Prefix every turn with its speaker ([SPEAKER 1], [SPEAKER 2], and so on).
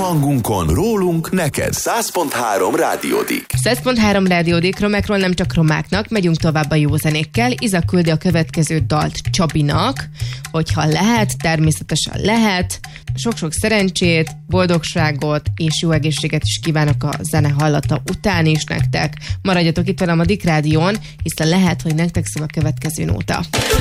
[SPEAKER 1] hangunkon, rólunk, neked. 100.3 Rádiódik.
[SPEAKER 2] 100.3 Rádiódik, romákról nem csak romáknak, megyünk tovább a jó zenékkel. Iza küldi a következő dalt Csabinak, hogyha lehet, természetesen lehet. Sok-sok szerencsét, boldogságot és jó egészséget is kívánok a zene hallata után is nektek. Maradjatok itt velem a Dick Rádión, hiszen lehet, hogy nektek szól a következő nóta.